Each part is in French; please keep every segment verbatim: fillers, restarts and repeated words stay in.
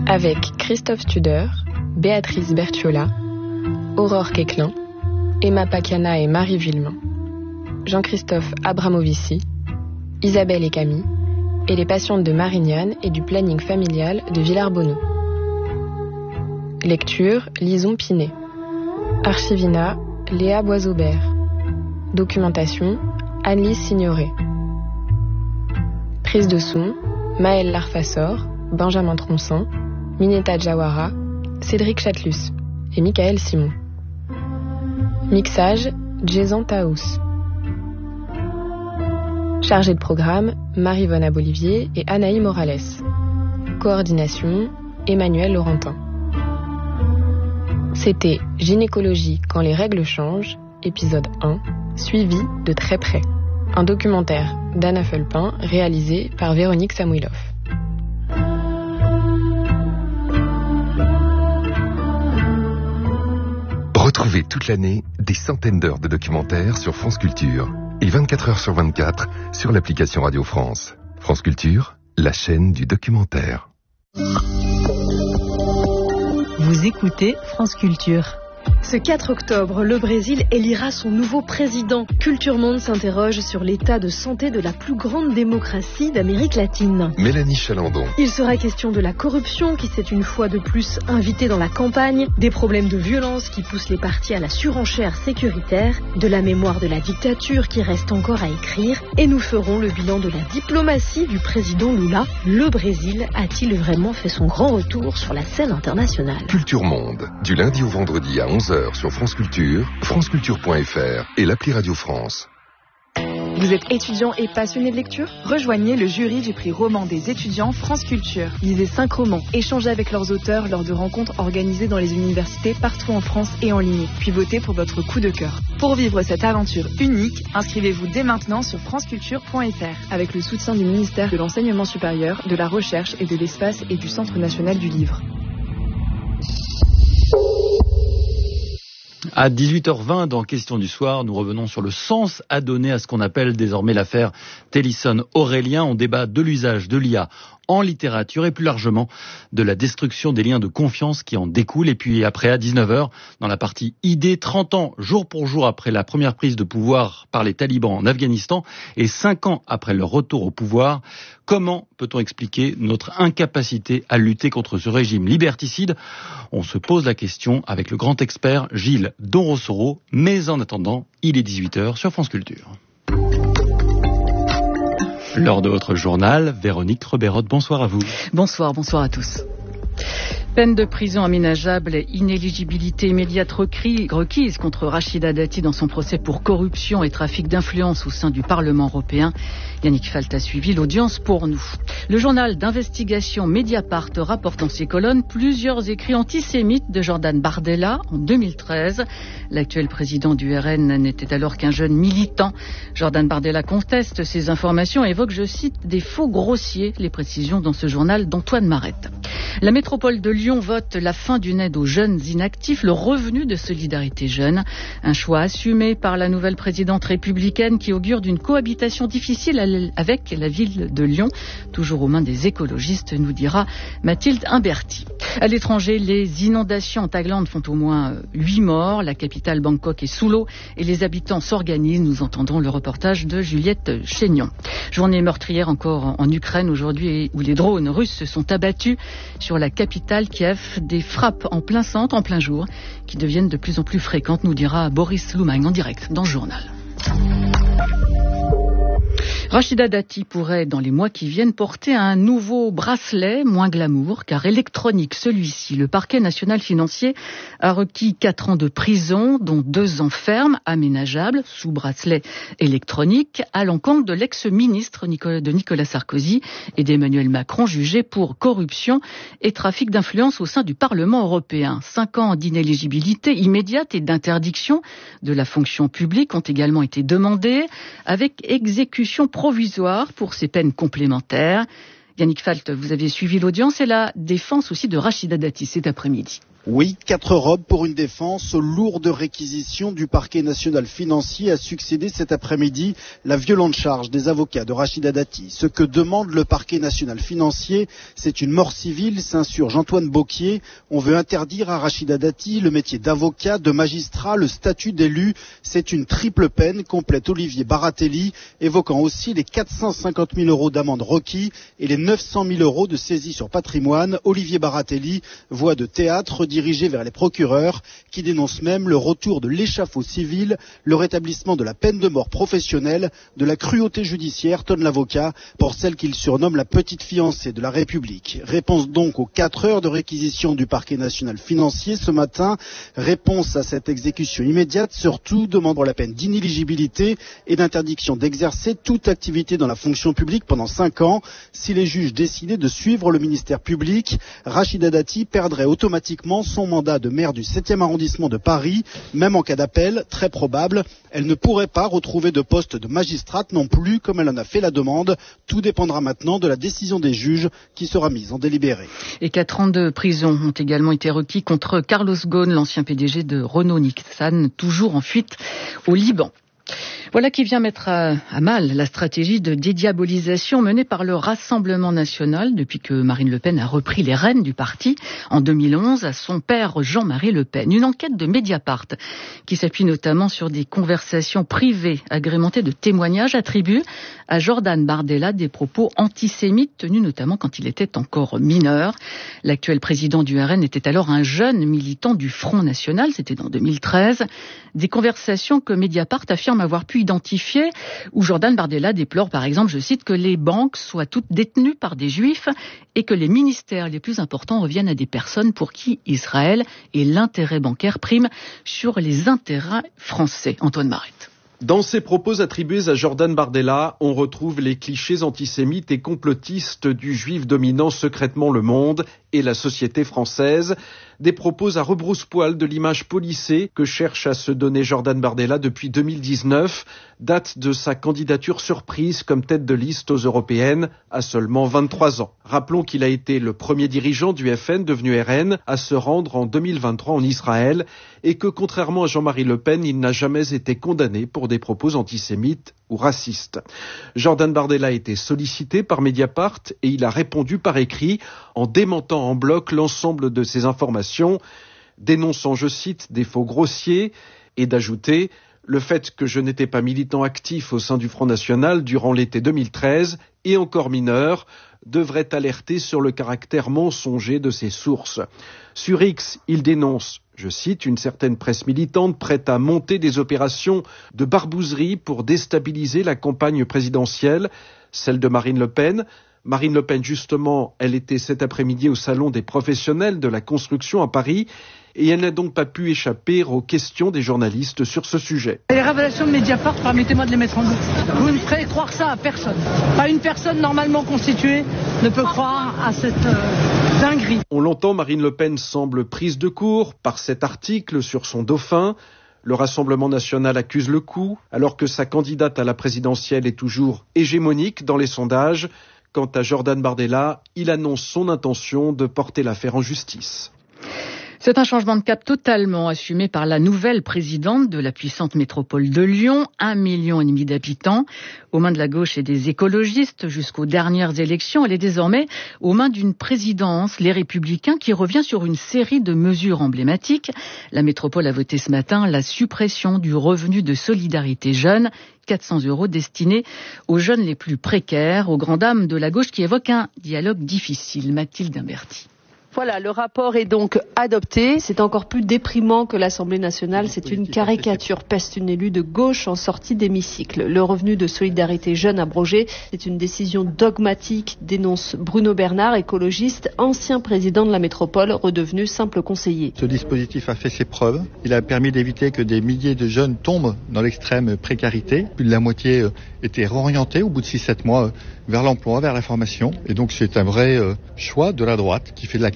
Avec Christophe Studer, Béatrice Bertiola, Aurore Quéclin, Emma Paciana et Marie Villemain, Jean-Christophe Abramovici, Isabelle et Camille, et les patientes de Marignane et du planning familial de Villars-Bonneau. Lecture, Lison Pinet. Archivina, Léa Boisaubert. Documentation, Anne-Lise Signoret. Prise de son, Maëlle Larfassor, Benjamin Troncin, Mineta Jawara, Cédric Chatelus et Michael Simon. Mixage, Jason Taous. Chargée de programme, Marie-Vonne Abolivier et Anaï Morales. Coordination, Emmanuel Laurentin. C'était Gynécologie quand les règles changent, épisode un, suivi de très près. Un documentaire d'Anna Fulpin réalisé par Véronique Samouilov. Retrouvez toute l'année des centaines d'heures de documentaires sur France Culture et vingt-quatre heures sur vingt-quatre sur l'application Radio France. France Culture, la chaîne du documentaire. Vous écoutez France Culture. Ce quatre octobre, le Brésil élira son nouveau président. Culture Monde s'interroge sur l'état de santé de la plus grande démocratie d'Amérique latine. Mélanie Chalandon. Il sera question de la corruption qui s'est une fois de plus invitée dans la campagne, des problèmes de violence qui poussent les partis à la surenchère sécuritaire, de la mémoire de la dictature qui reste encore à écrire, et nous ferons le bilan de la diplomatie du président Lula. Le Brésil a-t-il vraiment fait son grand retour sur la scène internationale? Culture Monde, du lundi au vendredi à onze heures sur France Culture, franceculture point f r et l'appli Radio France. Vous êtes étudiant et passionné de lecture? Rejoignez le jury du prix roman des étudiants France Culture. Lisez cinq romans, échangez avec leurs auteurs lors de rencontres organisées dans les universités partout en France et en ligne, puis votez pour votre coup de cœur. Pour vivre cette aventure unique, inscrivez-vous dès maintenant sur franceculture point f r avec le soutien du ministère de l'Enseignement supérieur, de la Recherche et de l'Espace et du Centre national du livre. À dix-huit heures vingt, dans Question du soir, nous revenons sur le sens à donner à ce qu'on appelle désormais l'affaire Télisson-Aurélien. On débat de l'usage de l'I A en littérature et plus largement de la destruction des liens de confiance qui en découlent. Et puis après, à dix-neuf heures, dans la partie idée, trente ans jour pour jour après la première prise de pouvoir par les talibans en Afghanistan et cinq ans après leur retour au pouvoir, comment peut-on expliquer notre incapacité à lutter contre ce régime liberticide? On se pose la question avec le grand expert Gilles Don-Rossoro, mais en attendant, il est dix-huit heures sur France Culture. Lors de votre journal, Véronique Treberot, bonsoir à vous. Bonsoir, bonsoir à tous. Peine de prison aménageable et inéligibilité immédiate requise contre Rachida Dati dans son procès pour corruption et trafic d'influence au sein du Parlement européen. Yannick Falt a suivi l'audience pour nous. Le journal d'investigation Mediapart rapporte dans ses colonnes plusieurs écrits antisémites de Jordan Bardella en deux mille treize. L'actuel président du R N n'était alors qu'un jeune militant. Jordan Bardella conteste ces informations et évoque, je cite, des faux grossiers. Les précisions dans ce journal d'Antoine Marette. La métropole de Lyon vote la fin d'une aide aux jeunes inactifs, le revenu de solidarité jeune. Un choix assumé par la nouvelle présidente républicaine qui augure d'une cohabitation difficile avec la ville de Lyon, toujours aux mains des écologistes, nous dira Mathilde Imberti. À l'étranger, les inondations en Thaïlande font au moins huit morts. La capitale Bangkok est sous l'eau et les habitants s'organisent. Nous entendrons le reportage de Juliette Chénion. Journée meurtrière encore en Ukraine aujourd'hui où les drones russes se sont abattus sur la capitale Kiev. Des frappes en plein centre, en plein jour, qui deviennent de plus en plus fréquentes, nous dira Boris Loumagne en direct dans le journal. Rachida Dati pourrait, dans les mois qui viennent, porter un nouveau bracelet, moins glamour, car électronique celui-ci. Le parquet national financier a requis quatre ans de prison, dont deux ans ferme, aménageable, sous bracelet électronique, à l'encontre de l'ex-ministre de Nicolas Sarkozy et d'Emmanuel Macron, jugé pour corruption et trafic d'influence au sein du Parlement européen. Cinq ans d'inéligibilité immédiate et d'interdiction de la fonction publique ont également été demandés, avec exécution provisoire pour ces peines complémentaires. Yannick Falt, vous avez suivi l'audience et la défense aussi de Rachida Dati cet après-midi. Oui, quatre robes pour une défense aux lourdes réquisitions du parquet national financier a succédé cet après-midi la violente charge des avocats de Rachida Dati. Ce que demande le parquet national financier, c'est une mort civile, s'insurge Antoine Beauquier. On veut interdire à Rachida Dati le métier d'avocat, de magistrat, le statut d'élu. C'est une triple peine, complète Olivier Baratelli, évoquant aussi les quatre cent cinquante mille euros d'amende requis et les neuf cent mille euros de saisie sur patrimoine. Olivier Baratelli, voix de théâtre, dirigé vers les procureurs qui dénoncent même le retour de l'échafaud civil, le rétablissement de la peine de mort professionnelle, de la cruauté judiciaire, tonne l'avocat, pour celle qu'il surnomme la petite fiancée de la République. Réponse donc aux quatre heures de réquisition du parquet national financier ce matin. Réponse à cette exécution immédiate, surtout demandant la peine d'inéligibilité et d'interdiction d'exercer toute activité dans la fonction publique pendant cinq ans. Si les juges décidaient de suivre le ministère public, Rachida Dati perdrait automatiquement son mandat de maire du septième arrondissement de Paris. Même en cas d'appel, très probable, elle ne pourrait pas retrouver de poste de magistrate non plus, comme elle en a fait la demande. Tout dépendra maintenant de la décision des juges qui sera mise en délibéré. Et quatre ans de prison ont également été requis contre Carlos Ghosn, l'ancien P D G de Renault-Nissan, toujours en fuite au Liban. Voilà qui vient mettre à, à mal la stratégie de dédiabolisation menée par le Rassemblement national depuis que Marine Le Pen a repris les rênes du parti en deux mille onze à son père Jean-Marie Le Pen. Une enquête de Mediapart qui s'appuie notamment sur des conversations privées agrémentées de témoignages attribue à Jordan Bardella des propos antisémites tenus notamment quand il était encore mineur. L'actuel président du R N était alors un jeune militant du Front National, c'était en deux mille treize. Des conversations que Mediapart affirme avoir pu identifier, où Jordan Bardella déplore par exemple, je cite, que les banques soient toutes détenues par des juifs et que les ministères les plus importants reviennent à des personnes pour qui Israël et l'intérêt bancaire priment sur les intérêts français. Antoine Marette. Dans ses propos attribués à Jordan Bardella, on retrouve les clichés antisémites et complotistes du juif dominant secrètement le monde et la société française. Des propos à rebrousse-poil de l'image policée que cherche à se donner Jordan Bardella depuis deux mille dix-neuf, date de sa candidature surprise comme tête de liste aux européennes à seulement vingt-trois ans. Rappelons qu'il a été le premier dirigeant du F N, devenu R N, à se rendre en deux mille vingt-trois en Israël et que, contrairement à Jean-Marie Le Pen, il n'a jamais été condamné pour des propos antisémites ou racistes. Jordan Bardella a été sollicité par Mediapart et il a répondu par écrit en démentant en bloc l'ensemble de ces informations, dénonçant, je cite, des faux grossiers et d'ajouter le fait que je n'étais pas militant actif au sein du Front National durant l'été deux mille treize et encore mineur devrait alerter sur le caractère mensonger de ces sources. Sur X, il dénonce, je cite, une certaine presse militante prête à monter des opérations de barbouzerie pour déstabiliser la campagne présidentielle, celle de Marine Le Pen. Marine Le Pen, justement, elle était cet après-midi au salon des professionnels de la construction à Paris et elle n'a donc pas pu échapper aux questions des journalistes sur ce sujet. Les révélations de Mediapart, permettez-moi de les mettre en doute. Vous ne ferez croire ça à personne. Pas une personne normalement constituée ne peut croire à cette euh, dinguerie. On l'entend, Marine Le Pen semble prise de court par cet article sur son dauphin. Le Rassemblement national accuse le coup, alors que sa candidate à la présidentielle est toujours hégémonique dans les sondages. Quant à Jordan Bardella, il annonce son intention de porter l'affaire en justice. C'est un changement de cap totalement assumé par la nouvelle présidente de la puissante métropole de Lyon, un million et demi d'habitants. Aux mains de la gauche et des écologistes jusqu'aux dernières élections, elle est désormais aux mains d'une présidence, les Républicains, qui revient sur une série de mesures emblématiques. La métropole a voté ce matin la suppression du revenu de solidarité jeune, quatre cents euros destinés aux jeunes les plus précaires, aux grandes dames de la gauche qui évoquent un dialogue difficile. Mathilde Imberti. Voilà, le rapport est donc adopté. C'est encore plus déprimant que l'Assemblée nationale. C'est une caricature, peste une élue de gauche en sortie d'hémicycle. Le revenu de solidarité jeune abrogé, c'est une décision dogmatique, dénonce Bruno Bernard, écologiste, ancien président de la métropole, redevenu simple conseiller. Ce dispositif a fait ses preuves. Il a permis d'éviter que des milliers de jeunes tombent dans l'extrême précarité. Plus de la moitié étaient réorientés au bout de six sept mois vers l'emploi, vers la formation. Et donc c'est un vrai choix de la droite qui fait de la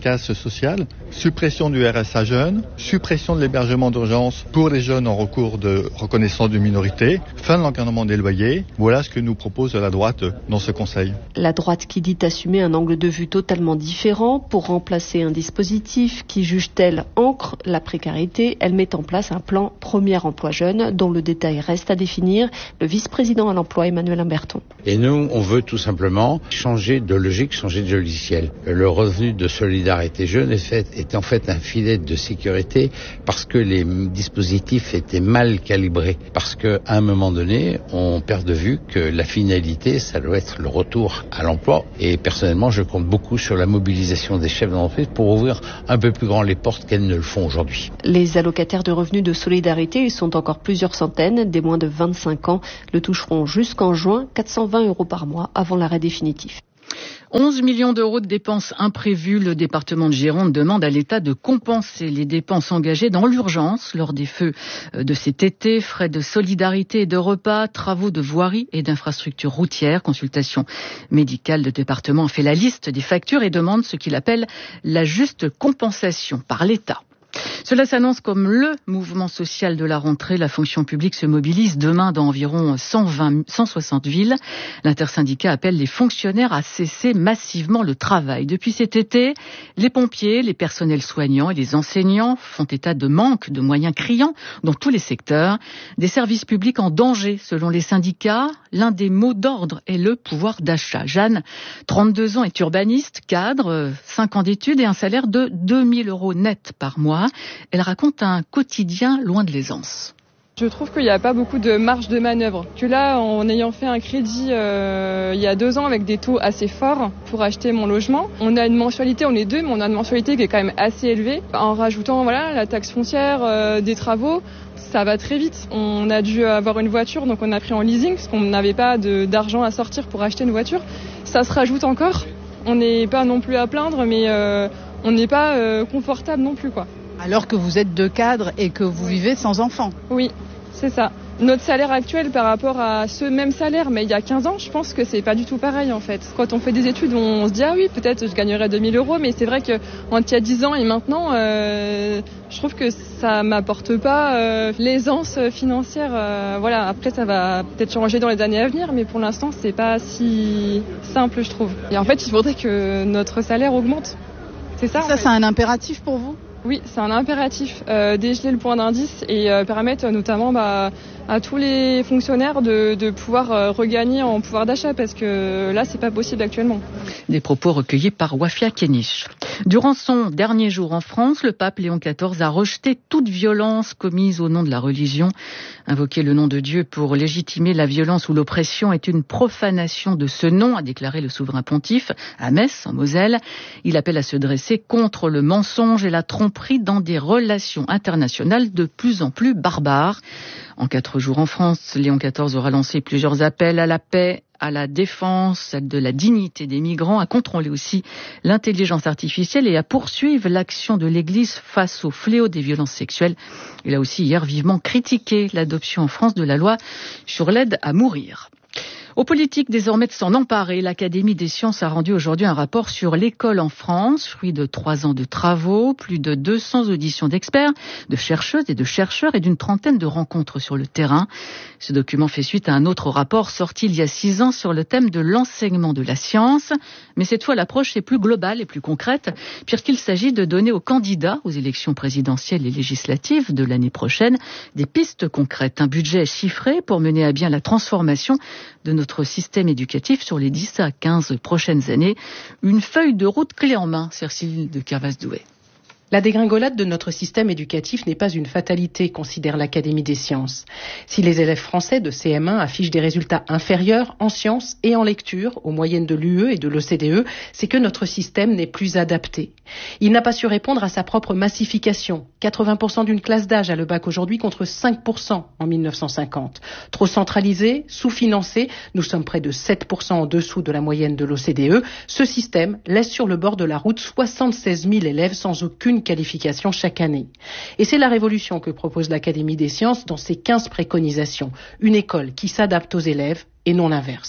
casse sociale, suppression du R S A jeune, suppression de l'hébergement d'urgence pour les jeunes en recours de reconnaissance de minorité, fin de l'encadrement des loyers. Voilà ce que nous propose la droite dans ce Conseil. La droite qui dit assumer un angle de vue totalement différent pour remplacer un dispositif qui, juge-t-elle, ancre la précarité. Elle met en place un plan Premier Emploi Jeune dont le détail reste à définir. Le vice-président à l'emploi, Emmanuel Humberton. Et nous, on veut tout simplement changer de logique, changer de logiciel. Le revenu de solidarité jeune est, fait, est en fait un filet de sécurité parce que les dispositifs étaient mal calibrés. Parce qu'à un moment donné, on perd de vue que la finalité, ça doit être le retour à l'emploi. Et personnellement, je compte beaucoup sur la mobilisation des chefs d'entreprise pour ouvrir un peu plus grand les portes qu'elles ne le font aujourd'hui. Les allocataires de revenus de solidarité, ils sont encore plusieurs centaines, des moins de vingt-cinq ans, le toucheront jusqu'en juin, quatre cent vingt euros par mois avant l'arrêt définitif. onze millions d'euros de dépenses imprévues. Le département de Gironde demande à l'État de compenser les dépenses engagées dans l'urgence lors des feux de cet été. Frais de solidarité et de repas, travaux de voirie et d'infrastructures routières, consultation médicale. Le département fait la liste des factures et demande ce qu'il appelle la juste compensation par l'État. Cela s'annonce comme le mouvement social de la rentrée. La fonction publique se mobilise demain dans environ cent vingt, cent soixante villes. L'intersyndicat appelle les fonctionnaires à cesser massivement le travail. Depuis cet été, les pompiers, les personnels soignants et les enseignants font état de manque de moyens criants dans tous les secteurs. Des services publics en danger selon les syndicats. L'un des mots d'ordre est le pouvoir d'achat. Jeanne, trente-deux ans, est urbaniste, cadre, cinq ans d'études et un salaire de deux mille euros net par mois. Elle raconte un quotidien loin de l'aisance. Je trouve qu'il n'y a pas beaucoup de marge de manœuvre. Que là, en ayant fait un crédit euh, il y a deux ans avec des taux assez forts pour acheter mon logement, on a une mensualité, on est deux, mais on a une mensualité qui est quand même assez élevée. En rajoutant voilà la taxe foncière, euh, des travaux, ça va très vite. On a dû avoir une voiture, donc on a pris en leasing parce qu'on n'avait pas de, d'argent à sortir pour acheter une voiture. Ça se rajoute encore. On n'est pas non plus à plaindre, mais euh, on n'est pas euh, confortable non plus, quoi. Alors que vous êtes deux cadres et que vous vivez sans enfants. Oui, c'est ça. Notre salaire actuel par rapport à ce même salaire, mais il y a quinze ans, je pense que c'est pas du tout pareil en fait. Quand on fait des études, on se dit ah oui, peut-être je gagnerais deux mille euros, mais c'est vrai que entre il y a dix ans et maintenant, euh, je trouve que ça m'apporte pas euh, l'aisance financière. Euh, voilà, après ça va peut-être changer dans les années à venir, mais pour l'instant c'est pas si simple, je trouve. Et en fait, il faudrait que notre salaire augmente. C'est ça. Ça, c'est un impératif pour vous ? Oui, c'est un impératif, euh, dégeler le point d'indice et euh, permettre notamment bah, à tous les fonctionnaires de, de pouvoir euh, regagner en pouvoir d'achat parce que là, c'est pas possible actuellement. Des propos recueillis par Wafia Kenich. Durant son dernier jour en France, le pape Léon quatorze a rejeté toute violence commise au nom de la religion. Invoquer le nom de Dieu pour légitimer la violence ou l'oppression est une profanation de ce nom, a déclaré le souverain pontife à Metz, en Moselle. Il appelle à se dresser contre le mensonge et la tromperie dans des relations internationales de plus en plus barbares. En quatre jours en France, Léon quatorze aura lancé plusieurs appels à la paix, à la défense de la dignité des migrants, à contrôler aussi l'intelligence artificielle et à poursuivre l'action de l'Église face au fléau des violences sexuelles. Il a aussi hier vivement critiqué l'adoption en France de la loi sur l'aide à mourir. Aux politiques désormais de s'en emparer, l'Académie des sciences a rendu aujourd'hui un rapport sur l'école en France, fruit de trois ans de travaux, plus de deux cents auditions d'experts, de chercheuses et de chercheurs et d'une trentaine de rencontres sur le terrain. Ce document fait suite à un autre rapport sorti il y a six ans sur le thème de l'enseignement de la science. Mais cette fois, l'approche est plus globale et plus concrète, puisqu'il s'agit de donner aux candidats aux élections présidentielles et législatives de l'année prochaine des pistes concrètes, un budget chiffré pour mener à bien la transformation de notre système éducatif sur les dix à quinze prochaines années. Une feuille de route clé en main, Cécile de Kervas-Douai. La dégringolade de notre système éducatif n'est pas une fatalité, considère l'Académie des sciences. Si les élèves français de C M un affichent des résultats inférieurs en sciences et en lecture aux moyennes de l'U E et de l'O C D E, c'est que notre système n'est plus adapté. Il n'a pas su répondre à sa propre massification. quatre-vingts pour cent d'une classe d'âge a le bac aujourd'hui contre cinq pour cent en mille neuf cent cinquante. Trop centralisé, sous-financé, nous sommes près de sept pour cent en dessous de la moyenne de l'O C D E. Ce système laisse sur le bord de la route soixante-seize mille élèves sans aucune qualification chaque année. Et c'est la révolution que propose l'Académie des sciences dans ses quinze préconisations. Une école qui s'adapte aux élèves et non l'inverse.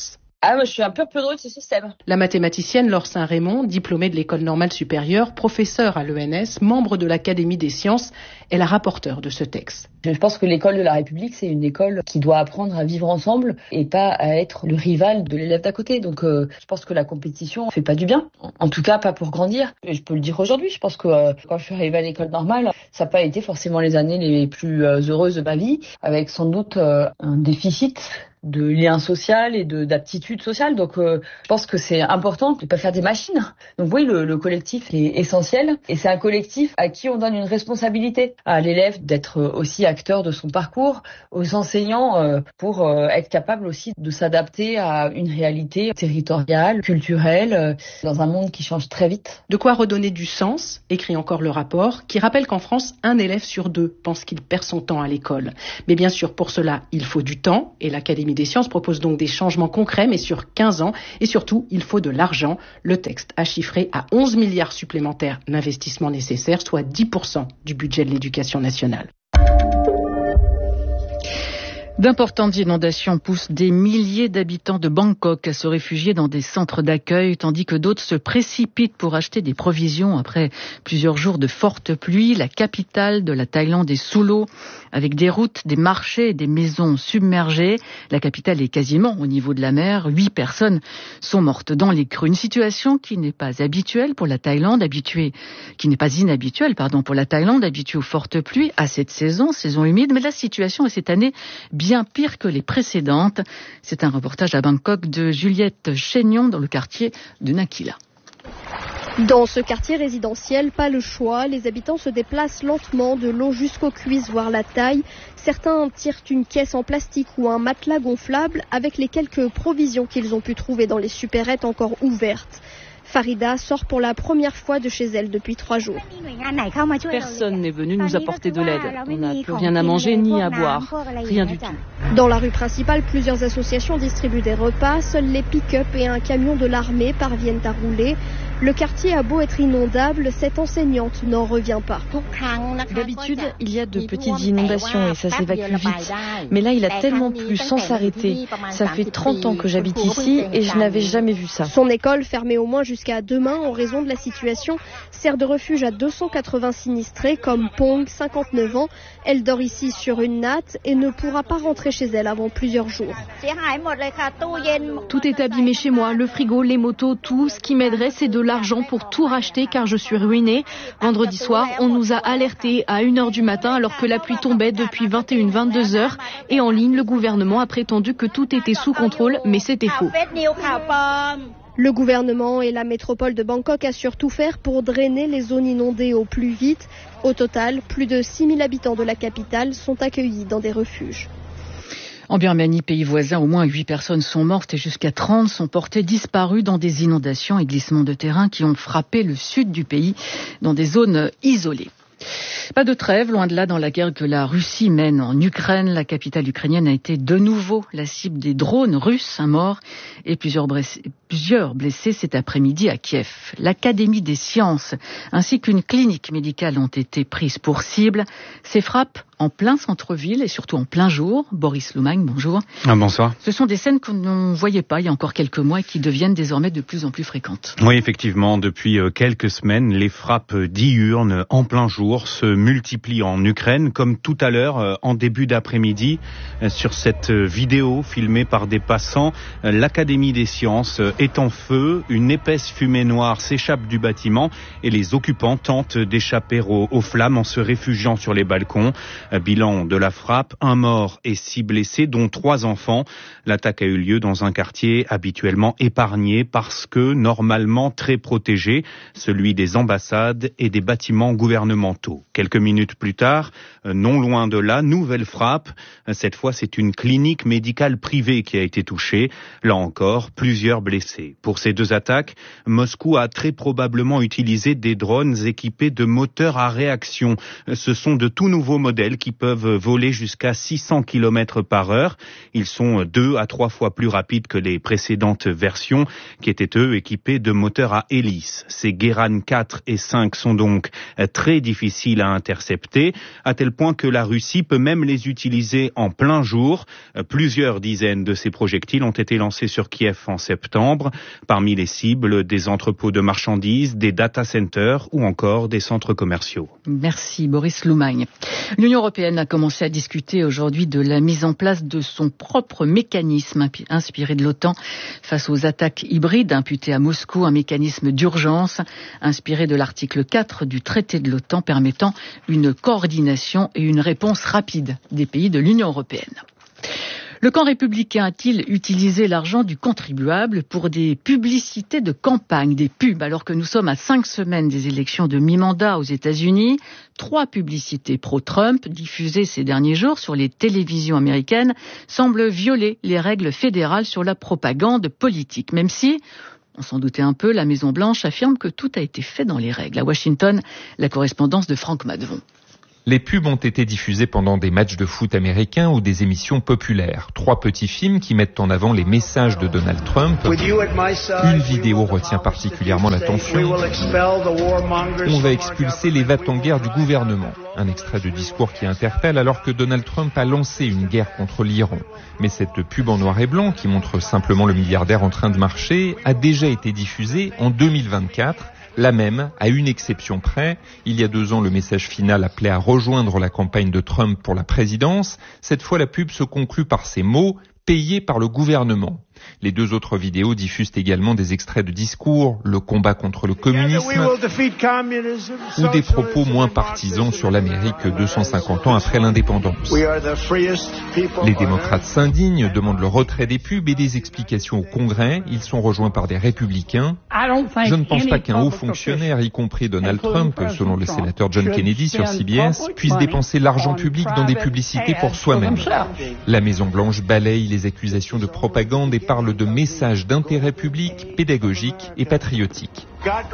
Ah, moi, je suis un peu peureux de ce système. La mathématicienne Laure Saint-Raymond, diplômée de l'École normale supérieure, professeure à l'E N S, membre de l'Académie des sciences, est la rapporteure de ce texte. Je pense que l'école de la République, c'est une école qui doit apprendre à vivre ensemble et pas à être le rival de l'élève d'à côté. Donc, euh, je pense que la compétition fait pas du bien. En tout cas, pas pour grandir. Et je peux le dire aujourd'hui. Je pense que euh, quand je suis arrivée à l'école normale, ça n'a pas été forcément les années les plus euh, heureuses de ma vie, avec sans doute euh, un déficit de lien social et de d'aptitude sociale. Donc, euh, je pense que c'est important de ne pas faire des machines. Donc oui, le, le collectif est essentiel et c'est un collectif à qui on donne une responsabilité. À l'élève d'être aussi acteur de son parcours, aux enseignants euh, pour euh, être capable aussi de s'adapter à une réalité territoriale, culturelle, euh, dans un monde qui change très vite. De quoi redonner du sens, écrit encore le rapport, qui rappelle qu'en France, un élève sur deux pense qu'il perd son temps à l'école. Mais bien sûr, pour cela, il faut du temps et l'Académie des sciences propose donc des changements concrets, mais sur quinze ans. Et surtout, il faut de l'argent. Le texte a chiffré à onze milliards supplémentaires l'investissement nécessaire, soit dix pour cent du budget de l'éducation nationale. D'importantes inondations poussent des milliers d'habitants de Bangkok à se réfugier dans des centres d'accueil, tandis que d'autres se précipitent pour acheter des provisions après plusieurs jours de fortes pluies. La capitale de la Thaïlande est sous l'eau, avec des routes, des marchés et des maisons submergées. La capitale est quasiment au niveau de la mer. Huit personnes sont mortes dans les crues. Une situation qui n'est pas habituelle pour la Thaïlande, habituée, qui n'est pas inhabituelle, pardon, pour la Thaïlande, habituée aux fortes pluies, à cette saison, saison humide. Mais la situation est cette année bien pire que les précédentes. C'est un reportage à Bangkok de Juliette Chénion dans le quartier de Nakila. Dans ce quartier résidentiel, pas le choix, les habitants se déplacent lentement de l'eau jusqu'aux cuisses, voire la taille. Certains tirent une caisse en plastique ou un matelas gonflable avec les quelques provisions qu'ils ont pu trouver dans les supérettes encore ouvertes. Farida sort pour la première fois de chez elle depuis trois jours. Personne n'est venu nous apporter de l'aide. On n'a plus rien à manger ni à boire. Rien du tout. Dans la rue principale, plusieurs associations distribuent des repas. Seuls les pick-up et un camion de l'armée parviennent à rouler. Le quartier a beau être inondable, cette enseignante n'en revient pas. D'habitude, il y a de petites inondations et ça s'évacue vite. Mais là, il a tellement plu sans s'arrêter. Ça fait trente ans que j'habite ici et je n'avais jamais vu ça. Son école, fermée au moins jusqu'à demain en raison de la situation, sert de refuge à deux cent quatre-vingts sinistrés comme Pong, cinquante-neuf ans. Elle dort ici sur une natte et ne pourra pas rentrer chez elle avant plusieurs jours. Tout est abîmé chez moi, le frigo, les motos, tout. Ce qui m'aiderait, c'est de l'argent pour tout racheter car je suis ruinée. Vendredi soir, on nous a alertés à une heure du matin alors que la pluie tombait depuis vingt et une à vingt-deux heures. Et en ligne, le gouvernement a prétendu que tout était sous contrôle, mais c'était faux. Le gouvernement et la métropole de Bangkok assurent tout faire pour drainer les zones inondées au plus vite. Au total, plus de six mille habitants de la capitale sont accueillis dans des refuges. En Birmanie, pays voisin, au moins huit personnes sont mortes et jusqu'à trente sont portées disparues dans des inondations et glissements de terrain qui ont frappé le sud du pays dans des zones isolées. Pas de trêve, loin de là, dans la guerre que la Russie mène en Ukraine. La capitale ukrainienne a été de nouveau la cible des drones russes, un mort et plusieurs blessés, plusieurs blessés cet après-midi à Kiev. L'Académie des sciences ainsi qu'une clinique médicale ont été prises pour cible. Ces frappes en plein centre-ville et surtout en plein jour. Boris Loumagne, bonjour. Ah, bonsoir. Ce sont des scènes qu'on ne voyait pas il y a encore quelques mois et qui deviennent désormais de plus en plus fréquentes. Oui, effectivement, depuis quelques semaines, les frappes diurnes en plein jour se multiplient en Ukraine, comme tout à l'heure, en début d'après-midi, sur cette vidéo filmée par des passants. L'Académie des sciences est en feu, une épaisse fumée noire s'échappe du bâtiment et les occupants tentent d'échapper aux, aux flammes en se réfugiant sur les balcons. Bilan de la frappe, un mort et six blessés, dont trois enfants. L'attaque a eu lieu dans un quartier habituellement épargné parce que normalement très protégé, celui des ambassades et des bâtiments gouvernementaux. Quelques minutes plus tard, non loin de là, nouvelle frappe. Cette fois, c'est une clinique médicale privée qui a été touchée. Là encore, plusieurs blessés. Pour ces deux attaques, Moscou a très probablement utilisé des drones équipés de moteurs à réaction. Ce sont de tout nouveaux modèles missiles qui peuvent voler jusqu'à six cents kilomètres par heure. Ils sont deux à trois fois plus rapides que les précédentes versions, qui étaient eux équipés de moteurs à hélice. Ces Guéran quatre et cinq sont donc très difficiles à intercepter, à tel point que la Russie peut même les utiliser en plein jour. Plusieurs dizaines de ces projectiles ont été lancés sur Kiev en septembre. Parmi les cibles, des entrepôts de marchandises, des data centers ou encore des centres commerciaux. Merci Boris Loumagne. L'Union européenne a commencé à discuter aujourd'hui de la mise en place de son propre mécanisme inspiré de l'OTAN face aux attaques hybrides imputées à Moscou, un mécanisme d'urgence inspiré de l'article quatre du traité de l'OTAN permettant une coordination et une réponse rapide des pays de l'Union européenne. Le camp républicain a-t-il utilisé l'argent du contribuable pour des publicités de campagne, des pubs, alors que nous sommes à cinq semaines des élections de mi-mandat aux États-Unis? Trois publicités pro-Trump diffusées ces derniers jours sur les télévisions américaines semblent violer les règles fédérales sur la propagande politique, même si, on s'en doutait un peu, la Maison-Blanche affirme que tout a été fait dans les règles. À Washington, la correspondance de Franck Madvon. Les pubs ont été diffusés pendant des matchs de foot américains ou des émissions populaires. Trois petits films qui mettent en avant les messages de Donald Trump. Une vidéo retient particulièrement l'attention. On va expulser les va-t-en-guerre du gouvernement. Un extrait de discours qui interpelle alors que Donald Trump a lancé une guerre contre l'Iran. Mais cette pub en noir et blanc, qui montre simplement le milliardaire en train de marcher, a déjà été diffusée en deux mille vingt-quatre. La même, à une exception près. Il y a deux ans, le message final appelait à rejoindre la campagne de Trump pour la présidence. Cette fois, la pub se conclut par ces mots « payés par le gouvernement ». Les deux autres vidéos diffusent également des extraits de discours, le combat contre le communisme ou des propos moins partisans sur l'Amérique deux cent cinquante ans après l'indépendance. Les démocrates s'indignent, demandent le retrait des pubs et des explications au Congrès. Ils sont rejoints par des républicains. Je ne pense pas qu'un haut fonctionnaire, y compris Donald Trump, selon le sénateur John Kennedy sur C B S, puisse dépenser l'argent public dans des publicités pour soi-même. La Maison-Blanche balaye les accusations de propagande et parle de messages d'intérêt public, pédagogique et patriotique.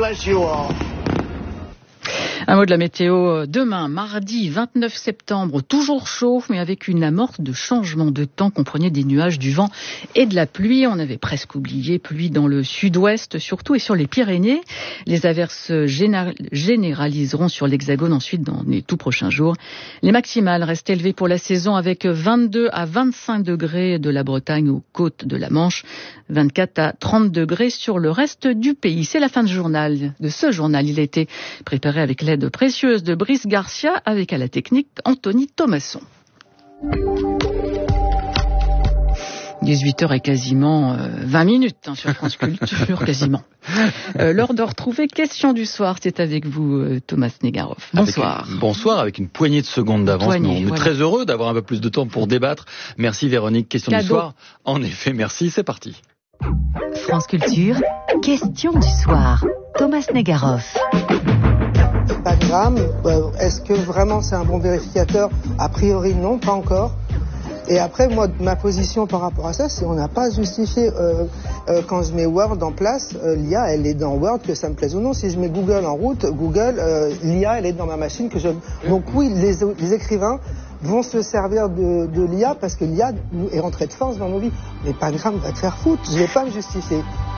Un mot de la météo. Demain, mardi vingt-neuf septembre, toujours chaud, mais avec une amorce de changement de temps. Comprenez des nuages, du vent et de la pluie. On avait presque oublié pluie dans le sud-ouest, surtout, et sur les Pyrénées. Les averses généraliseront sur l'Hexagone ensuite dans les tout prochains jours. Les maximales restent élevées pour la saison avec vingt-deux à vingt-cinq degrés de la Bretagne aux côtes de la Manche, vingt-quatre à trente degrés sur le reste du pays. C'est la fin de journal, de ce journal. Il a été préparé avec l'aide précieuse de Brice Garcia, avec à la technique Anthony Thomasson. dix-huit heures et quasiment euh, vingt minutes hein, sur France Culture, quasiment. Euh, L'heure de retrouver Question du soir, c'est avec vous euh, Thomas Negaroff. Bonsoir. Avec, bonsoir, avec une poignée de secondes d'avance. Poignée, on est voilà. Très heureux d'avoir un peu plus de temps pour débattre. Merci Véronique, Question Cadeau. Du soir. En effet, merci, c'est parti. France Culture, Question du soir. Thomas Negaroff. Pentagramme, euh, est-ce que vraiment c'est un bon vérificateur? A priori non, pas encore. Et après, moi, ma position par rapport à ça, c'est on n'a pas justifié euh, euh, quand je mets Word en place, euh, l'I A, elle est dans Word, que ça me plaise ou non. Si je mets Google en route, Google, euh, l'I A, elle est dans ma machine que je. Donc oui, les, les écrivains vont se servir de, de l'I A parce que l'I A est rentrée de force dans nos vies. Mais Pentagramme va te faire foutre, je vais pas me justifier.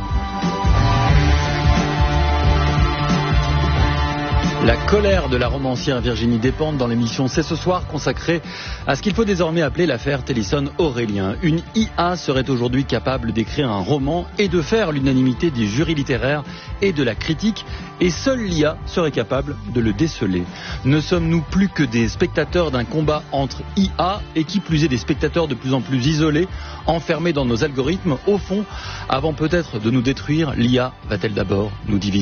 La colère de la romancière Virginie Despentes dans l'émission C'est ce soir, consacrée à ce qu'il faut désormais appeler l'affaire Tennyson-Aurélien. Une I A serait aujourd'hui capable d'écrire un roman et de faire l'unanimité des jurys littéraires et de la critique, et seule l'I A serait capable de le déceler. Ne sommes-nous plus que des spectateurs d'un combat entre I A, et qui plus est des spectateurs de plus en plus isolés, enfermés dans nos algorithmes? Au fond, avant peut-être de nous détruire, l'I A va-t-elle d'abord nous diviser ?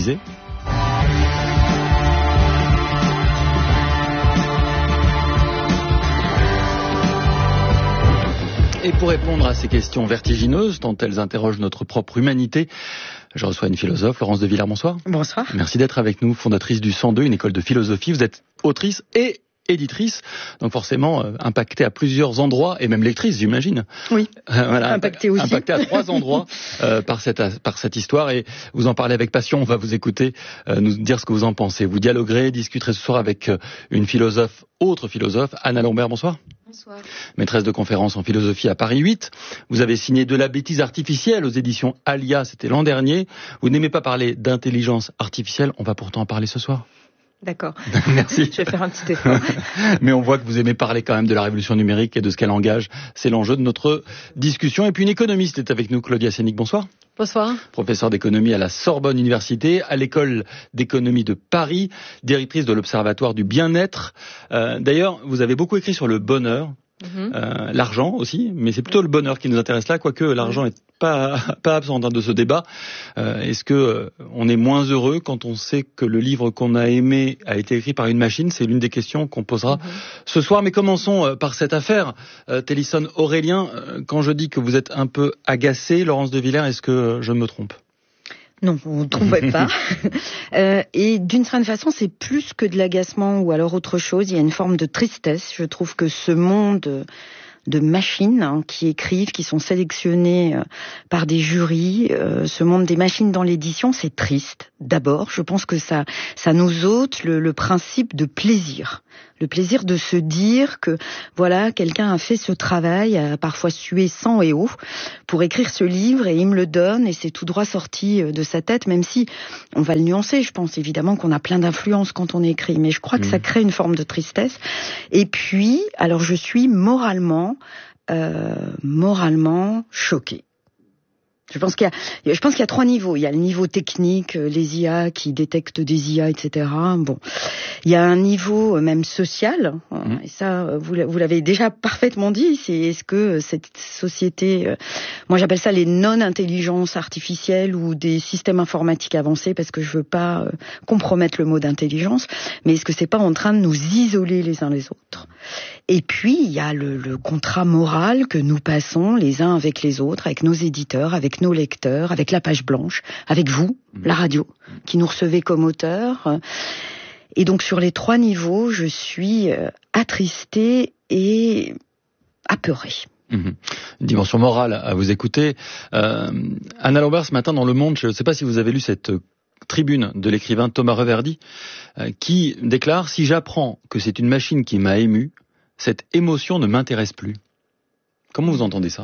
Et pour répondre à ces questions vertigineuses, tant elles interrogent notre propre humanité, je reçois une philosophe, Laurence de Villers, bonsoir. Bonsoir. Merci d'être avec nous, fondatrice du cent deux, une école de philosophie. Vous êtes autrice et éditrice, donc forcément euh, impactée à plusieurs endroits, et même lectrice, j'imagine. Oui, euh, voilà, impactée aussi. Impactée à trois endroits euh, par, cette, par cette histoire, et vous en parlez avec passion. On va vous écouter euh, nous dire ce que vous en pensez. Vous dialoguerez, discuterez ce soir avec euh, une philosophe, autre philosophe, Anna Lambert, bonsoir. Bonsoir. Maîtresse de conférence en philosophie à Paris huit. Vous avez signé De la bêtise artificielle aux éditions Alia, c'était l'an dernier. Vous n'aimez pas parler d'intelligence artificielle, on va pourtant en parler ce soir. D'accord. Merci. Je vais faire un petit effort. Mais on voit que vous aimez parler quand même de la révolution numérique et de ce qu'elle engage. C'est l'enjeu de notre discussion. Et puis une économiste est avec nous, Claudia Sénic. Bonsoir. Bonsoir. Professeure d'économie à la Sorbonne Université, à l'école d'économie de Paris, directrice de l'Observatoire du bien-être. Euh, d'ailleurs, vous avez beaucoup écrit sur le bonheur. Mmh. Euh, l'argent aussi, mais c'est plutôt le bonheur qui nous intéresse là, quoique l'argent est pas pas absent de ce débat. Euh, est-ce que euh, on est moins heureux quand on sait que le livre qu'on a aimé a été écrit par une machine? C'est l'une des questions qu'on posera mmh. ce soir. Mais commençons euh, par cette affaire. Euh, Télisson Aurélien, euh, quand je dis que vous êtes un peu agacé, Laurence de Villers, est-ce que euh, je me trompe? Non, vous ne trompez pas. euh, et d'une certaine façon, c'est plus que de l'agacement ou alors autre chose. Il y a une forme de tristesse. Je trouve que ce monde de machines hein, qui écrivent, qui sont sélectionnées euh, par des jurys, euh, ce monde des machines dans l'édition, c'est triste. D'abord, je pense que ça, ça nous ôte le, le principe de plaisir. Le plaisir de se dire que, voilà, quelqu'un a fait ce travail, a parfois sué sang et eau, pour écrire ce livre, et il me le donne, et c'est tout droit sorti de sa tête, même si, on va le nuancer, je pense évidemment qu'on a plein d'influences quand on écrit, mais je crois mmh. que ça crée une forme de tristesse. Et puis, alors je suis moralement, euh, moralement choquée. Je pense qu'il y a, je pense qu'il y a trois niveaux. Il y a le niveau technique, les I A qui détectent des I A, et cetera. Bon, il y a un niveau même social. Mmh. Et ça, vous, vous l'avez déjà parfaitement dit. C'est est-ce que cette société, moi j'appelle ça les non-intelligences artificielles ou des systèmes informatiques avancés, parce que je veux pas compromettre le mot d'intelligence. Mais est-ce que c'est pas en train de nous isoler les uns les autres? Et puis il y a le, le contrat moral que nous passons les uns avec les autres, avec nos éditeurs, avec nos lecteurs, avec la page blanche, avec vous, mmh. la radio, qui nous recevez comme auteurs. Et donc sur les trois niveaux, je suis attristée et apeurée. Mmh. Une dimension morale à vous écouter. Euh, Anna Lambert, ce matin dans Le Monde, je ne sais pas si vous avez lu cette tribune de l'écrivain Thomas Reverdy, euh, qui déclare « Si j'apprends que c'est une machine qui m'a ému, cette émotion ne m'intéresse plus ». Comment vous entendez ça ?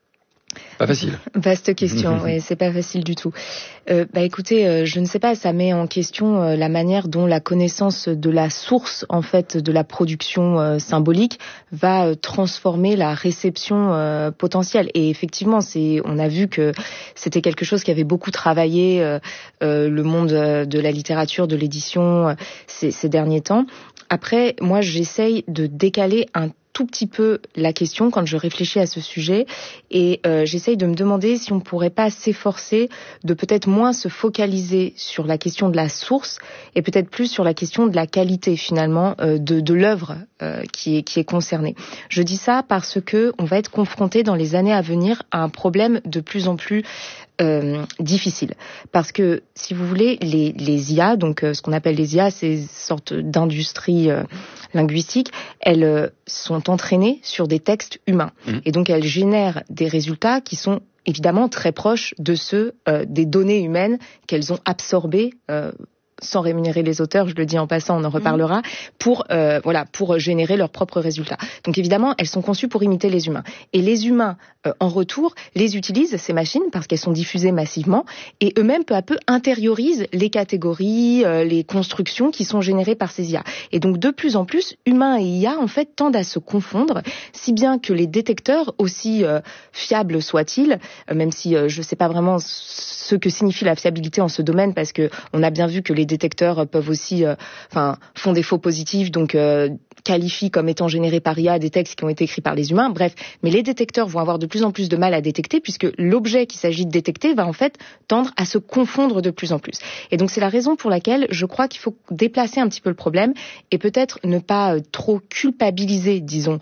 Pas facile. Vaste question, oui, c'est pas facile du tout. Euh, bah écoutez, euh, je ne sais pas, ça met en question euh, la manière dont la connaissance de la source, en fait, de la production euh, symbolique va euh, transformer la réception euh, potentielle. Et effectivement, c'est, on a vu que c'était quelque chose qui avait beaucoup travaillé euh, euh, le monde de la littérature, de l'édition euh, ces, ces derniers temps. Après, moi, j'essaye de décaler un tout petit peu la question quand je réfléchis à ce sujet, et euh, j'essaye de me demander si on pourrait pas s'efforcer de peut-être moins se focaliser sur la question de la source et peut-être plus sur la question de la qualité finalement euh, de, de l'œuvre euh, qui est qui est concernée. Je dis ça parce que on va être confronté dans les années à venir à un problème de plus en plus Euh, difficile, parce que si vous voulez, les, les I A, donc euh, ce qu'on appelle les I A, ces sortes d'industries euh, linguistiques, elles euh, sont entraînées sur des textes humains, mmh. et donc elles génèrent des résultats qui sont évidemment très proches de ceux euh, des données humaines qu'elles ont absorbées euh, sans rémunérer les auteurs, je le dis en passant, on en reparlera, mmh. pour euh, voilà, pour générer leurs propres résultats. Donc évidemment, elles sont conçues pour imiter les humains. Et les humains, euh, en retour, les utilisent, ces machines, parce qu'elles sont diffusées massivement, et eux-mêmes, peu à peu, intériorisent les catégories, euh, les constructions qui sont générées par ces I A. Et donc, de plus en plus, humains et I A, en fait, tendent à se confondre, si bien que les détecteurs, aussi euh, fiables soient-ils, euh, même si euh, je ne sais pas vraiment ce que signifie la fiabilité en ce domaine, parce que on a bien vu que les détecteurs peuvent aussi, euh, enfin, font des faux positifs, donc euh, qualifient comme étant générés par I A des textes qui ont été écrits par les humains. Bref, mais les détecteurs vont avoir de plus en plus de mal à détecter, puisque l'objet qu'il s'agit de détecter va en fait tendre à se confondre de plus en plus. Et donc c'est la raison pour laquelle je crois qu'il faut déplacer un petit peu le problème et peut-être ne pas euh, trop culpabiliser, disons,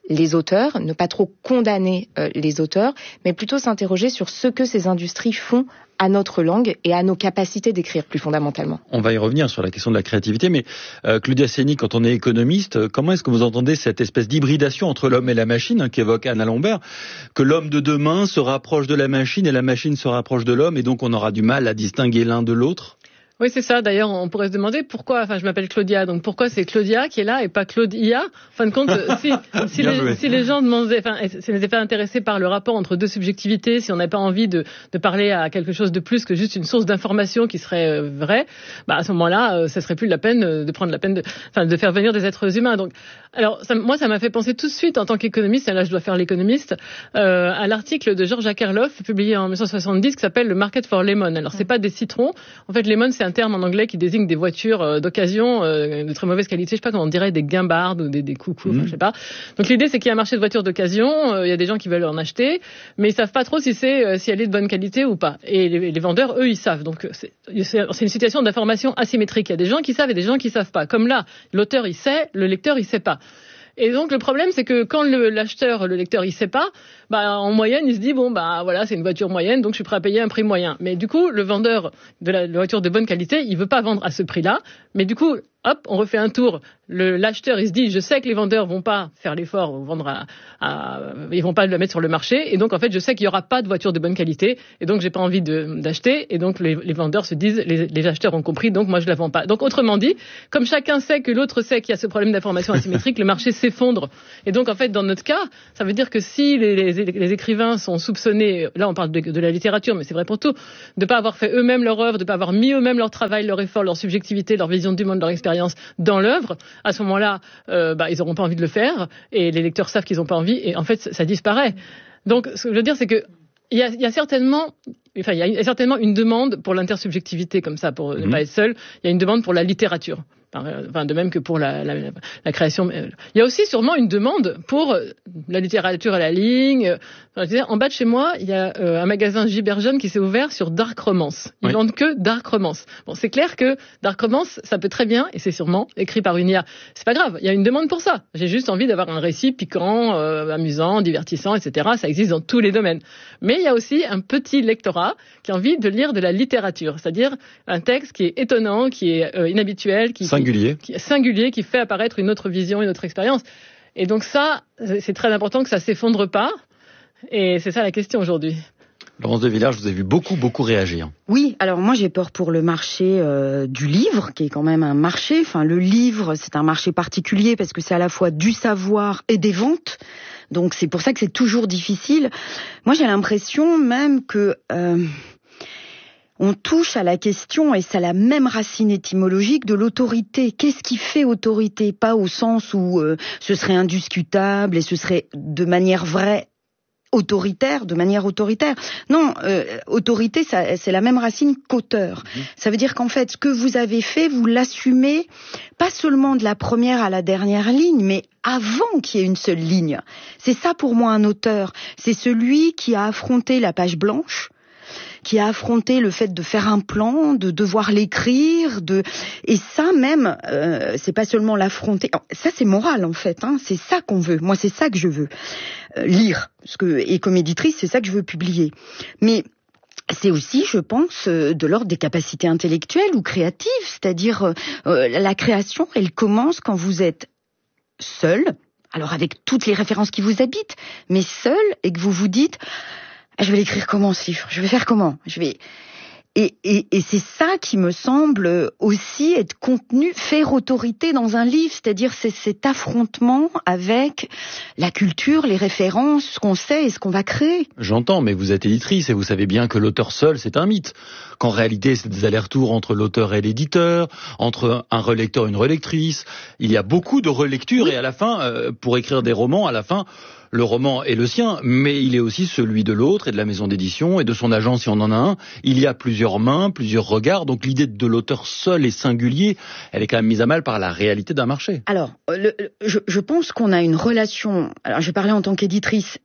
les auteurs, ne pas trop condamner euh, les auteurs, mais plutôt s'interroger sur ce que ces industries font à notre langue et à nos capacités d'écrire plus fondamentalement. On va y revenir sur la question de la créativité, mais euh, Claudia Séni, quand on est économiste, comment est-ce que vous entendez cette espèce d'hybridation entre l'homme et la machine, hein, qu'évoque Anna Lambert, que l'homme de demain se rapproche de la machine et la machine se rapproche de l'homme, et donc on aura du mal à distinguer l'un de l'autre ? Oui, c'est ça. D'ailleurs, on pourrait se demander pourquoi, enfin, je m'appelle Claudia, donc pourquoi c'est Claudia qui est là et pas Claudia? En fin de compte, si, si, les, si les gens demandaient, enfin, si n'étaient pas intéressés par le rapport entre deux subjectivités, si on n'avait pas envie de, de parler à quelque chose de plus que juste une source d'information qui serait euh, vraie, bah, à ce moment-là, euh, ça serait plus la peine de prendre la peine de, enfin, de faire venir des êtres humains. Donc, alors, ça, moi, ça m'a fait penser tout de suite, en tant qu'économiste, et là, je dois faire l'économiste, euh, à l'article de Georges Akerlof, publié en dix-neuf cent soixante-dix, qui s'appelle Le Market for Lemon. Alors, c'est pas des citrons. En fait, lemon, c'est un terme en anglais qui désigne des voitures euh, d'occasion euh, de très mauvaise qualité, je sais pas comment on dirait, des guimbardes ou des, des coucous, mmh. enfin, je sais pas. Donc l'idée c'est qu'il y a un marché de voitures d'occasion, euh, il y a des gens qui veulent en acheter, mais ils savent pas trop si c'est euh, si elle est de bonne qualité ou pas. Et les, les vendeurs, eux, ils savent. Donc c'est, c'est une situation d'information asymétrique. Il y a des gens qui savent et des gens qui savent pas. Comme là, l'auteur il sait, le lecteur il sait pas. Et donc le problème c'est que quand le, l'acheteur, le lecteur, il sait pas, bah en moyenne il se dit bon bah voilà c'est une voiture moyenne donc je suis prêt à payer un prix moyen. Mais du coup le vendeur de la, de la voiture de bonne qualité il veut pas vendre à ce prix-là. Mais du coup hop on refait un tour. Le, l'acheteur il se dit je sais que les vendeurs vont pas faire l'effort ou vendre à, à ils vont pas la mettre sur le marché et donc en fait je sais qu'il y aura pas de voiture de bonne qualité et donc j'ai pas envie de, d'acheter et donc les, les vendeurs se disent les, les acheteurs ont compris donc moi je la vends pas. Donc autrement dit comme chacun sait que l'autre sait qu'il y a ce problème d'information asymétrique le marché s'effondre et donc en fait dans notre cas ça veut dire que si les, les, les écrivains sont soupçonnés là on parle de, de la littérature mais c'est vrai pour tout de pas avoir fait eux-mêmes leur œuvre de pas avoir mis eux-mêmes leur travail leur effort leur subjectivité leur vision du monde leur expérience dans l'œuvre à ce moment-là euh, bah, ils n'auront pas envie de le faire et les lecteurs savent qu'ils n'ont pas envie et en fait ça, ça disparaît. Donc ce que je veux dire c'est que il y a, il y a certainement enfin il y a certainement une demande pour l'intersubjectivité comme ça pour ne mmh. pas être seul, il y a une demande pour la littérature. Enfin, de même que pour la, la, la création. Il y a aussi sûrement une demande pour la littérature à la ligne. Enfin, en bas de chez moi, il y a euh, un magasin Giberjeune qui s'est ouvert sur dark romance. Ils oui. vendent que dark romance. Bon, c'est clair que dark romance, ça peut très bien, et c'est sûrement écrit par une I A. C'est pas grave, il y a une demande pour ça. J'ai juste envie d'avoir un récit piquant, euh, amusant, divertissant, et cetera. Ça existe dans tous les domaines. Mais il y a aussi un petit lectorat qui a envie de lire de la littérature, c'est-à-dire un texte qui est étonnant, qui est euh, inhabituel, qui Singulier. Qui, qui, singulier, qui fait apparaître une autre vision, une autre expérience. Et donc ça, c'est très important que ça s'effondre pas. Et c'est ça la question aujourd'hui. Laurence de Villard, je vous ai vu beaucoup, beaucoup réagir. Oui, alors moi j'ai peur pour le marché euh, du livre, qui est quand même un marché. Enfin, le livre, c'est un marché particulier parce que c'est à la fois du savoir et des ventes. Donc c'est pour ça que c'est toujours difficile. Moi j'ai l'impression même que... Euh, on touche à la question, et ça a la même racine étymologique, de l'autorité. Qu'est-ce qui fait autorité? Pas au sens où euh, ce serait indiscutable et ce serait de manière vraie autoritaire, de manière autoritaire. Non, euh, autorité, ça, c'est la même racine qu'auteur. Mmh. Ça veut dire qu'en fait, ce que vous avez fait, vous l'assumez pas seulement de la première à la dernière ligne, mais avant qu'il y ait une seule ligne. C'est ça pour moi un auteur. C'est celui qui a affronté la page blanche, qui a affronté le fait de faire un plan, de devoir l'écrire, de et ça même, euh, c'est pas seulement l'affronter. Ça c'est moral en fait, hein. C'est ça qu'on veut. Moi c'est ça que je veux euh, lire, parce que et comme éditrice c'est ça que je veux publier. Mais c'est aussi, je pense, de l'ordre des capacités intellectuelles ou créatives, c'est-à-dire euh, la création, elle commence quand vous êtes seul, alors avec toutes les références qui vous habitent, mais seul et que vous vous dites je vais l'écrire comment ce livre? Je vais faire comment? Je vais et, et, et c'est ça qui me semble aussi être contenu, faire autorité dans un livre, c'est-à-dire c'est cet affrontement avec la culture, les références, ce qu'on sait et ce qu'on va créer. J'entends, mais vous êtes éditrice et vous savez bien que l'auteur seul, c'est un mythe. Qu'en réalité, c'est des allers-retours entre l'auteur et l'éditeur, entre un relecteur et une relectrice. Il y a beaucoup de relectures oui. et à la fin, euh, pour écrire des romans, à la fin, le roman est le sien, mais il est aussi celui de l'autre et de la maison d'édition et de son agent si on en a un. Il y a plusieurs mains, plusieurs regards, donc l'idée de l'auteur seul et singulier, elle est quand même mise à mal par la réalité d'un marché. Alors, le, je, je pense qu'on a une relation, alors je parlais en tant qu'éditrice,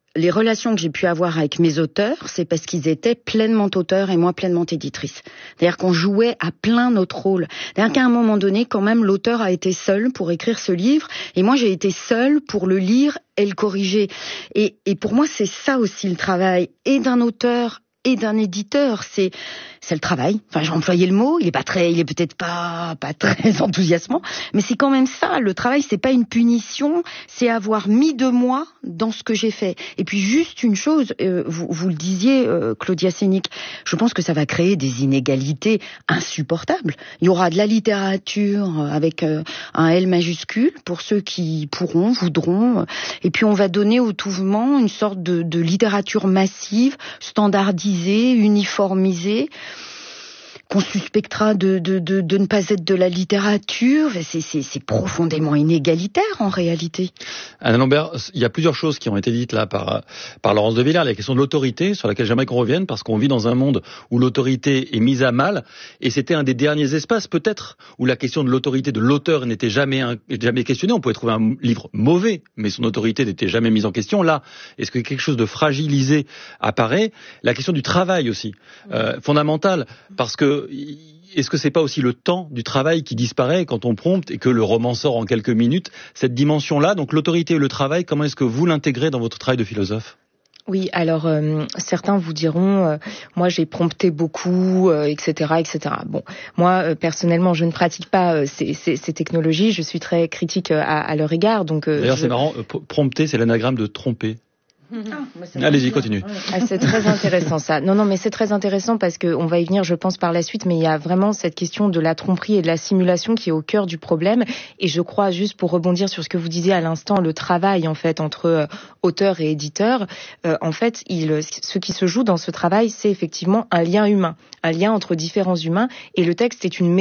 les relations que j'ai pu avoir avec mes auteurs, c'est parce qu'ils étaient pleinement auteurs et moi pleinement éditrice. C'est-à-dire qu'on jouait à plein notre rôle. C'est-à-dire qu'à un moment donné, quand même, l'auteur a été seul pour écrire ce livre et moi j'ai été seule pour le lire et le corriger. Et, et pour moi, c'est ça aussi le travail et d'un auteur et d'un éditeur, c'est c'est le travail. Enfin, j'ai employé le mot, il est pas très, il est peut-être pas pas très enthousiasmant, mais c'est quand même ça. Le travail, c'est pas une punition, c'est avoir mis de moi dans ce que j'ai fait. Et puis juste une chose, euh, vous vous le disiez, euh, Claudia Sénic, je pense que ça va créer des inégalités insupportables. Il y aura de la littérature avec euh, un L majuscule pour ceux qui pourront, voudront, et puis on va donner au mouvement une sorte de, de littérature massive, standardisée, uniformisée, qu'on suspectera de, de, de, de ne pas être de la littérature. C'est, c'est, c'est profondément inégalitaire en réalité. Anna Lambert, il y a plusieurs choses qui ont été dites là par, par Laurence de Villers. La question de l'autorité, sur laquelle j'aimerais qu'on revienne, parce qu'on vit dans un monde où l'autorité est mise à mal, et c'était un des derniers espaces peut-être où la question de l'autorité de l'auteur n'était jamais, jamais questionnée. On pouvait trouver un livre mauvais, mais son autorité n'était jamais mise en question. Là, est-ce que quelque chose de fragilisé apparaît? La question du travail aussi, euh, fondamentale, parce que est-ce que c'est pas aussi le temps du travail qui disparaît quand on prompte et que le roman sort en quelques minutes? Cette dimension-là, donc l'autorité et le travail, comment est-ce que vous l'intégrez dans votre travail de philosophe? Oui, alors euh, certains vous diront, euh, moi j'ai prompté beaucoup, euh, et cetera, et cetera. Bon, moi euh, personnellement, je ne pratique pas euh, ces, ces, ces technologies. Je suis très critique euh, à, à leur égard. Donc euh, d'ailleurs, je... c'est marrant. Euh, prompter, c'est l'anagramme de tromper. Ah, allez-y, continue. Ah, c'est très intéressant ça. Non, non, mais c'est très intéressant parce que on va y venir, je pense, par la suite. Mais il y a vraiment cette question de la tromperie et de la simulation qui est au cœur du problème. Et je crois, juste pour rebondir sur ce que vous disiez à l'instant, le travail en fait entre euh, auteur et éditeur. Euh, en fait, il, ce qui se joue dans ce travail, c'est effectivement un lien humain, un lien entre différents humains. Et le texte est une